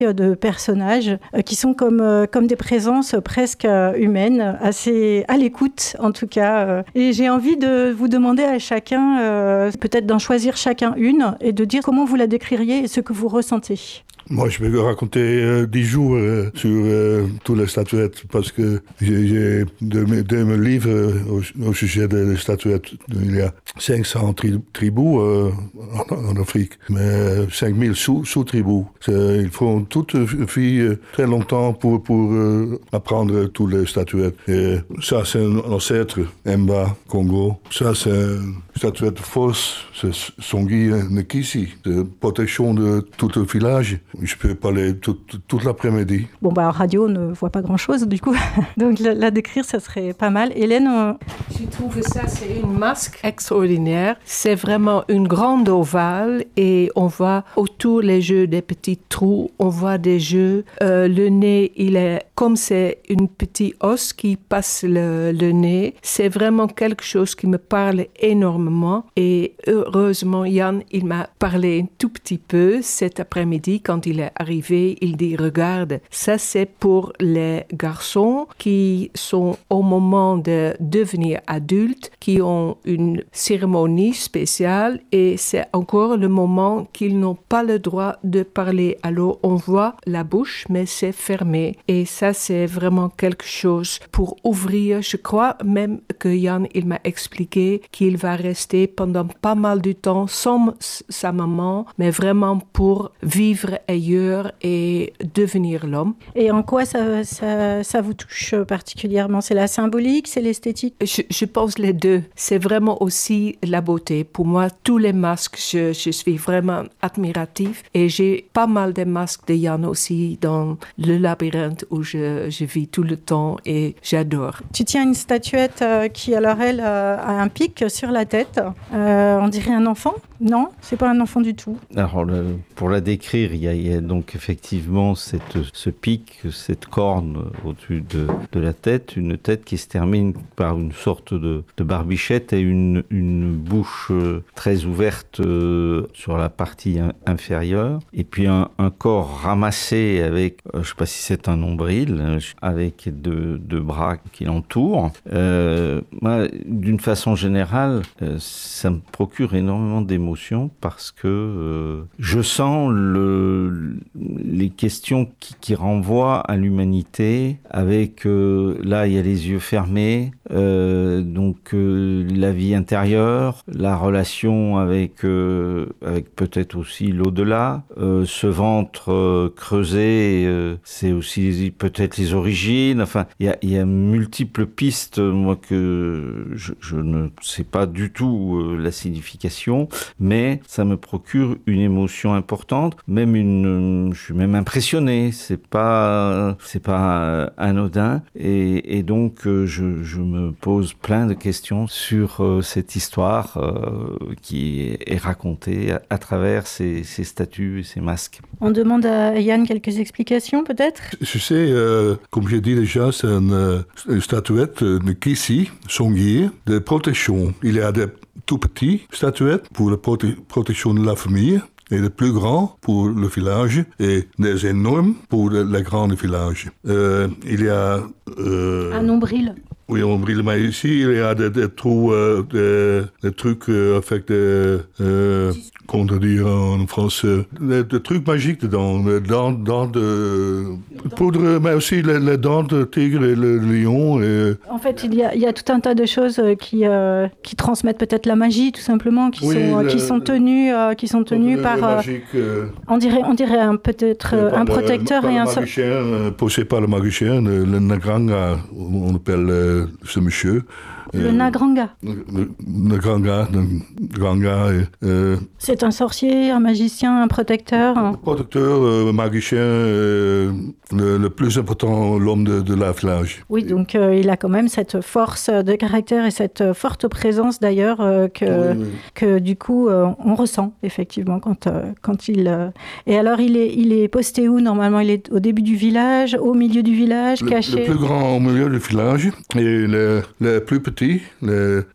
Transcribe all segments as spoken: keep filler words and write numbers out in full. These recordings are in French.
de personnages qui sont comme, comme des présences presque humaines, assez à l'écoute en tout cas. Et j'ai envie de vous demander à chacun, euh, peut-être d'en choisir chacun une et de dire comment vous la décririez et ce que vous ressentez. Moi, je vais raconter euh, dix jours euh, sur euh, toutes les statuettes parce que j'ai, j'ai de, mes, de mes livres euh, au, au sujet des statuettes. Il y a cinq cents tri- tribus euh, en, en Afrique, mais cinq mille sous, sous-tribus. C'est, il faut toute vie euh, très longtemps pour, pour euh, apprendre toutes les statuettes. Et ça, c'est un ancêtre, Mba, Congo. Ça, c'est une statuette fausse, c'est Songi Nkisi. C'est protection de tout le village. Je peux parler tout, tout, toute l'après-midi. Bon, bah, en radio, on ne voit pas grand-chose, du coup. Donc, la, la décrire, ça serait pas mal. Hélène on... Je trouve que ça, c'est une masque extraordinaire. C'est vraiment une grande ovale et on voit autour les jeux des petits trous. On voit des jeux. Euh, le nez, il est comme c'est une petite os qui passe le, le nez. C'est vraiment quelque chose qui me parle énormément. Et heureusement, Yann, il m'a parlé un tout petit peu cet après-midi quand il est arrivé, il dit, regarde, ça c'est pour les garçons qui sont au moment de devenir adultes, qui ont une cérémonie spéciale et c'est encore le moment qu'ils n'ont pas le droit de parler. Alors on voit la bouche, mais c'est fermé. Et ça c'est vraiment quelque chose pour ouvrir. Je crois même que Yann, il m'a expliqué qu'il va rester pendant pas mal de temps sans sa maman, mais vraiment pour vivre ailleurs et devenir l'homme. Et en quoi ça, ça, ça vous touche particulièrement? C'est la symbolique, c'est l'esthétique? Je, je pense les deux. C'est vraiment aussi la beauté. Pour moi, tous les masques, je, je suis vraiment admiratif et j'ai pas mal de masques de Yann aussi dans le labyrinthe où je, je vis tout le temps et j'adore. Tu tiens une statuette euh, qui, alors elle, euh, a un pic sur la tête. Euh, on dirait un enfant? Non, c'est pas un enfant du tout. Alors, le, pour la décrire, il y a, il y a donc effectivement cette, ce pic, cette corne au-dessus de, de la tête, une tête qui se termine par une sorte de, de barbichette et une, une bouche très ouverte euh, sur la partie in, inférieure, et puis un, un corps ramassé avec, euh, je ne sais pas si c'est un nombril, avec deux, deux bras qui l'entourent. Euh, moi, d'une façon générale, euh, ça me procure énormément d'émotions parce que euh, je sens le, les questions qui, qui renvoient à l'humanité avec, euh, là, il y a les yeux fermés, euh, donc euh, la vie intérieure, la relation avec, euh, avec peut-être aussi l'au-delà, euh, ce ventre euh, creusé, euh, c'est aussi peut-être les origines, enfin, il y a, il y a multiples pistes, moi, que je, je ne sais pas du tout euh, la signification, mais ça me procure une émotion importante, même une, je suis même impressionné, c'est pas, c'est pas anodin, et, et donc euh, je, je me pose plein de questions sur euh, cette histoire euh, qui est racontée à, à travers ces, ces statues et ces masques. On demande à Yann quelques explications peut-être? Je sais, euh, comme j'ai dit déjà, c'est une, une statuette de Nkisi, Songi, de protection. Il y a des tout petits statuettes pour la prote- protection de la famille, et les plus grands pour le village, et des énormes pour le, le grand village. Euh, il y a... Euh, un nombril. Oui, un nombril, mais ici, il y a des, des trous, euh, des, des trucs euh, avec des... Euh, comment dire en français? Des, des trucs magiques dedans, des dents, dents de poudre, mais aussi les, les dents de tigre et le lion. Et... En fait, il y, a, il y a tout un tas de choses qui, euh, qui transmettent peut-être la magie, tout simplement, qui, oui, sont, le, qui sont tenues, euh, qui sont tenues par... Euh, magique, euh, on dirait, on dirait un, peut-être euh, un protecteur le, et un... Le magicien, euh, posé par le magicien, le, le Nagranga, on appelle euh, ce monsieur. Le euh, Nagranga. Le Nagranga, le Nagranga. Euh, C'est un sorcier, un magicien, un protecteur. Un protecteur, euh, magicien, euh, le, le plus important, l'homme de, de la village. Oui, donc euh, il a quand même cette force de caractère et cette forte présence d'ailleurs euh, que, oui, oui. que du coup euh, on ressent effectivement quand, euh, quand il... Euh... Et alors il est, il est posté où normalement? Il est au début du village, au milieu du village, le, caché? Le plus grand au milieu du village et le, le plus petit, le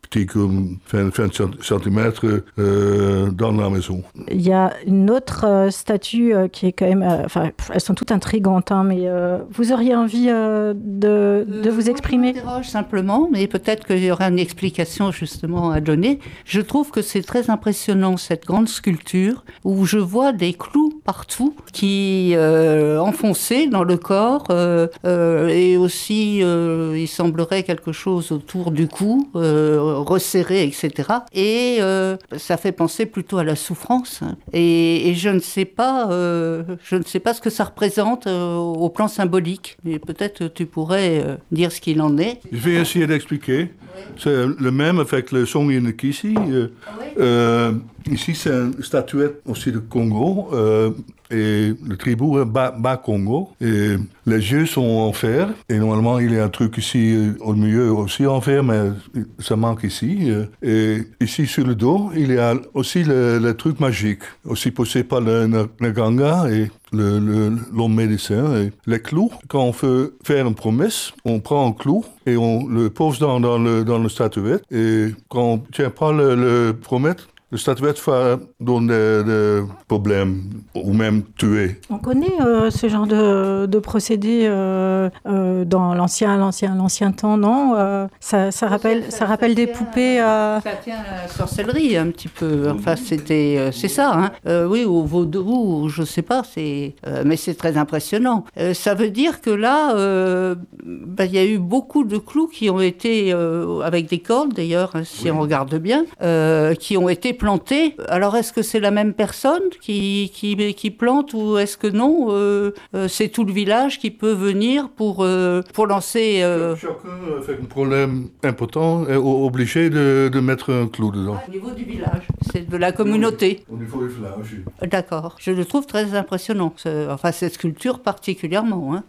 petit comme vingt centimètres euh, dans la maison. Il y a une autre euh, statue euh, qui est quand même... Euh, enfin, elles sont toutes intrigantes, hein, mais euh, vous auriez envie euh, de, de vous exprimer ? Je m'interroge simplement, mais peut-être qu'il y aura une explication justement à donner. Je trouve que c'est très impressionnant, cette grande sculpture, où je vois des clous partout qui euh, enfoncés dans le corps, euh, euh, et aussi, euh, il semblerait quelque chose autour du cou, euh, resserré, et cetera. Et euh, ça fait penser plutôt à la souffrance. Et, et je ne sais pas, euh, je ne sais pas ce que ça représente euh, au plan symbolique. Mais peut-être tu pourrais euh, dire ce qu'il en est. Je vais essayer d'expliquer. Oui. C'est le même avec le Songye Kisi. Euh, oui. euh, ici, c'est une statuette aussi de Congo. Euh, et le tribou est bas, bas Congo. Et les yeux sont en fer. Et normalement, il y a un truc ici au milieu aussi en fer, mais ça manque ici. Et ici, sur le dos, il y a aussi le, le truc magique, aussi posé par le, le, le Ganga et le, le, l'homme médecin. Et les clous, quand on veut faire une promesse, on prend un clou et on le pose dans, dans, le, dans le statuette. Et quand on ne tient pas le, le promesse, le statuette va donner des problèmes ou même tuer. On connaît euh, ce genre de, de procédé euh, euh, dans l'ancien, l'ancien, l'ancien temps, non euh, ça, ça rappelle, ça, ça rappelle ça des tient, poupées. Euh... Ça tient à la sorcellerie un petit peu. Enfin, c'était, euh, c'est ça. Hein. Euh, oui, au vaudou, je sais pas. C'est, euh, mais c'est très impressionnant. Euh, ça veut dire que là, il euh, bah, y a eu beaucoup de clous qui ont été euh, avec des cordes, d'ailleurs, hein, si oui. on regarde bien, euh, qui ont été planté. Alors, est-ce que c'est la même personne qui, qui, qui plante ou est-ce que non euh, euh, c'est tout le village qui peut venir pour, euh, pour lancer... Euh... Chacun fait un problème important est obligé de, de mettre un clou dedans. Au niveau du village, c'est de la communauté. Au niveau du village, oui. D'accord. Je le trouve très impressionnant. C'est, enfin, cette sculpture particulièrement. Hein.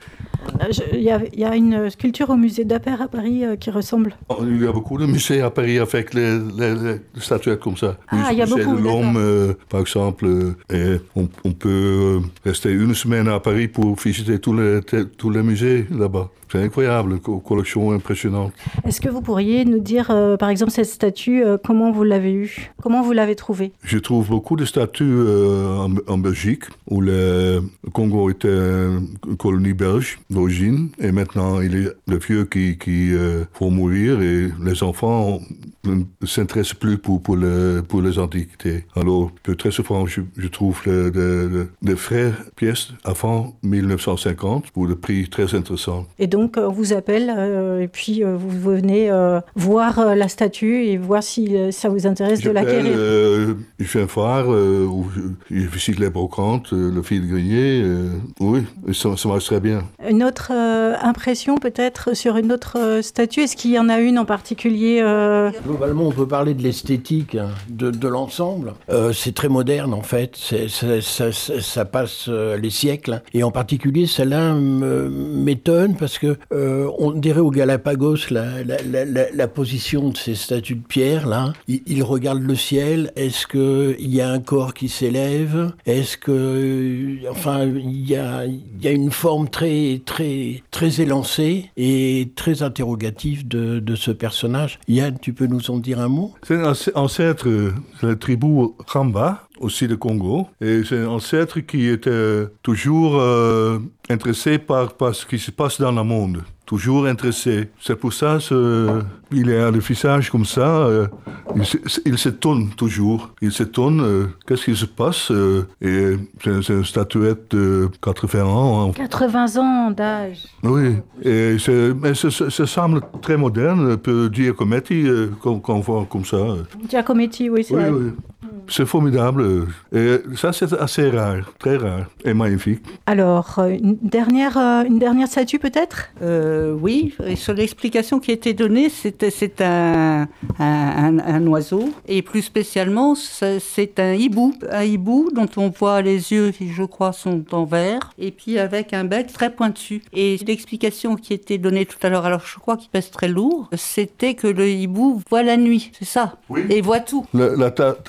Il y, y a une sculpture au musée d'Appert à Paris euh, qui ressemble. Il y a beaucoup de musées à Paris avec les, les, les statuettes comme ça. Ah, il y a beaucoup, de l'homme, euh, par exemple. Euh, et on, on peut rester une semaine à Paris pour visiter tous les, tous les musées là-bas. C'est incroyable, une collection impressionnante. Est-ce que vous pourriez nous dire, euh, par exemple, cette statue, euh, comment vous l'avez eue ? Comment vous l'avez trouvée ? Je trouve beaucoup de statues euh, en, en Belgique, où le Congo était une colonie belge d'origine, et maintenant il est le vieux qui, qui euh, faut mourir, et les enfants ne s'intéressent plus pour, pour, le, pour les antiquités. Alors, très souvent, je, je trouve les de, de frères pièces avant dix-neuf cent cinquante, pour des prix très intéressants. Et donc, on vous appelle euh, et puis euh, vous venez euh, voir euh, la statue et voir si euh, ça vous intéresse de l'acquérir. Euh, je fais un foire euh, où je, je visite les brocantes, euh, le fil grillé. Euh, oui, ça, ça marche très bien. Une autre euh, impression peut-être sur une autre euh, statue. Est-ce qu'il y en a une en particulier euh... Globalement, on peut parler de l'esthétique hein, de, de l'ensemble. Euh, c'est très moderne en fait. C'est, c'est, ça, ça, ça passe euh, les siècles. Et en particulier, celle-là m'étonne parce que Euh, on dirait au Galapagos la, la, la, la position de ces statues de pierre là. Ils, ils regardent le ciel. Est-ce que il y a un corps qui s'élève ? Est-ce que, enfin, il y a, il y a une forme très, très, très élancée et très interrogative de, de ce personnage. Yann, tu peux nous en dire un mot ? C'est un ancêtre de la tribu Ramba, aussi de Congo, et c'est un ancêtre qui était toujours euh, intéressé par, par ce qui se passe dans le monde, toujours intéressé. C'est pour ça qu'il a le visage comme ça, euh, il, il s'étonne toujours, il s'étonne, euh, qu'est-ce qui se passe, euh, et c'est, c'est une statuette de quatre-vingts ans. Hein. quatre-vingts ans d'âge. Oui, et c'est, mais ça, ça semble très moderne, on peut dire Giacometti, euh, qu'on, qu'on voit comme ça. Giacometti, oui, c'est oui, vrai. Oui. C'est formidable. Et ça, c'est assez rare, très rare et magnifique. Alors, une dernière, une dernière statue peut-être ? euh, Oui, et sur l'explication qui a été donnée, c'est, c'est un, un, un, un oiseau. Et plus spécialement, c'est un hibou. Un hibou dont on voit les yeux qui, je crois, sont en vert. Et puis avec un bec très pointu. Et l'explication qui a été donnée tout à l'heure, alors je crois qu'il pèse très lourd, c'était que le hibou voit la nuit. C'est ça ? Oui. Et voit tout. Le, la ta, tatou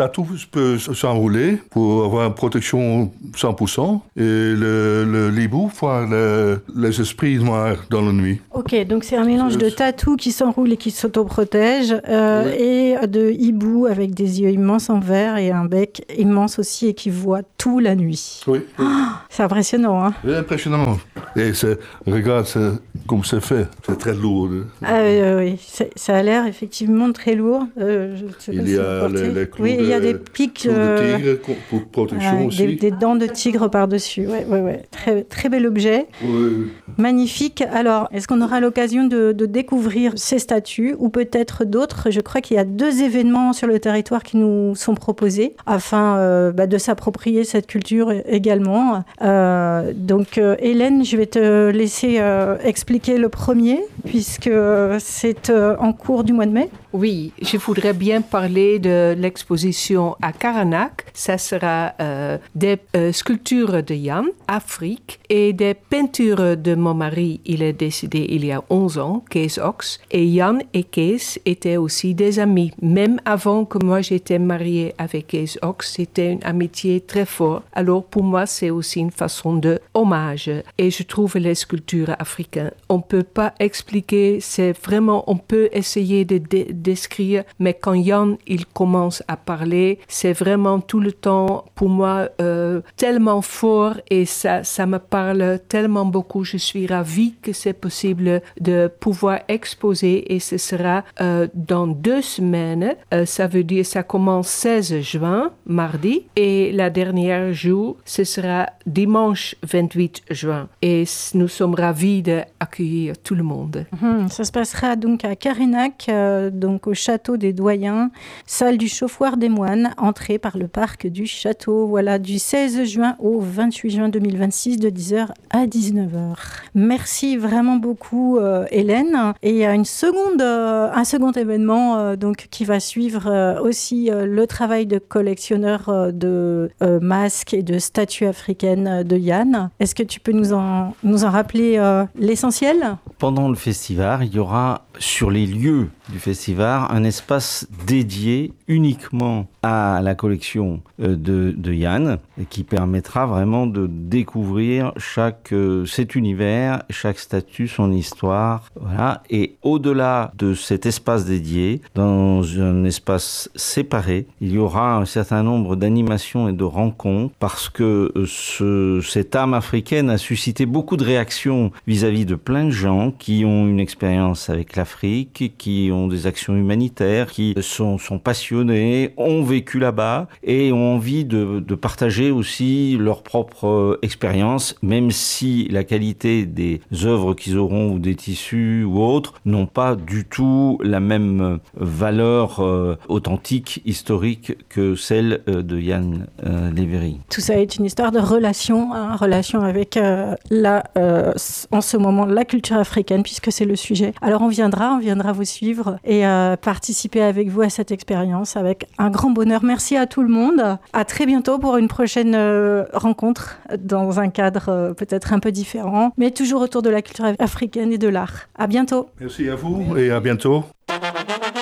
peut s'enrouler pour avoir une protection cent pour cent et le, le hibou voir le, les esprits noirs dans la nuit. Ok, donc c'est un mélange de tatou qui s'enroule et qui s'autoprotège euh, oui. et de hibou avec des yeux immenses en verre et un bec immense aussi et qui voit tout la nuit. Oui. oui. Oh, c'est impressionnant, hein? C'est impressionnant. Et c'est, regarde c'est, comme c'est fait, c'est très lourd. Ah euh, oui, c'est, ça a l'air effectivement très lourd. Euh, je il y a les, les clous oui, de, il y a des pics de tigre pour protection euh, aussi. Des, des dents de tigre par-dessus. Ouais, ouais, ouais. Très, très bel objet. Oui. Magnifique. Alors, est-ce qu'on aura l'occasion de, de découvrir ces statues ou peut-être d'autres? Je crois qu'il y a deux événements sur le territoire qui nous sont proposés afin euh, bah, de s'approprier cette culture également. Euh, donc, euh, Hélène, je vais te laisser euh, expliquer le premier puisque c'est euh, en cours du mois de mai. Oui, je voudrais bien parler de l'exposition à Caranak. Ça sera euh, des euh, sculptures de Jan, Afrique, et des peintures de mon mari. Il est décédé il y a onze ans, Kees Ox. Et Jan et Kees étaient aussi des amis. Même avant que moi j'étais mariée avec Kees Ox, c'était une amitié très forte. Alors pour moi, c'est aussi une façon de hommage. Et je trouve les sculptures africaines, on ne peut pas expliquer, c'est vraiment, on peut essayer de dé- décrire, mais quand Jan, il commence à parler, c'est vraiment tout le temps, pour moi, euh, tellement fort et ça, ça me parle tellement beaucoup. Je suis ravie que c'est possible de pouvoir exposer et ce sera euh, dans deux semaines. Euh, ça veut dire, ça commence seize juin, mardi, et la dernière jour, ce sera dimanche vingt-huit juin. Et nous sommes ravis d'accueillir tout le monde. Mmh, ça se passera donc à Caranak, euh, donc au château des Doyens, salle du Chauffoir des Moines, entrée par le parc du château. Voilà, du seize juin au vingt-huit juin deux mille vingt-six, de dix heures à dix-neuf heures. Merci vraiment beaucoup, euh, Hélène. Et il y a une seconde, euh, un second événement euh, donc, qui va suivre euh, aussi euh, le travail de collectionneur euh, de euh, masques et de statues africaines de Jan. Est-ce que tu peux nous en, nous en rappeler euh, l'essentiel ? Pendant le festival, il y aura sur les lieux du festival un espace dédié uniquement à la collection de, de Jan qui permettra vraiment de découvrir chaque, euh, cet univers, chaque statue, son histoire. Voilà. Et au-delà de cet espace dédié, dans un espace séparé, il y aura un certain nombre d'animations et de rencontres parce que ce, cette âme africaine a suscité beaucoup de réactions vis-à-vis de plein de gens qui ont une expérience avec l'Afrique, qui ont des actions humanitaires, qui sont, sont passionnés, ont vécu là-bas et ont envie de, de partager aussi leur propre expérience, même si la qualité des œuvres qu'ils auront ou des tissus ou autres n'ont pas du tout la même valeur euh, authentique, historique que celle euh, de Jan euh, Léveri. Tout ça est une histoire de relation, hein, relation avec euh, la, euh, en ce moment la culture africaine puisque c'est le sujet. Alors on viendra, on viendra vous suivre et euh, participer avec vous à cette expérience avec un grand bonheur. Merci à tout le monde. À très bientôt pour une prochaine euh, rencontre dans un cadre euh, peut-être un peu différent, mais toujours autour de la culture africaine et de l'art. À bientôt. Merci à vous et à bientôt.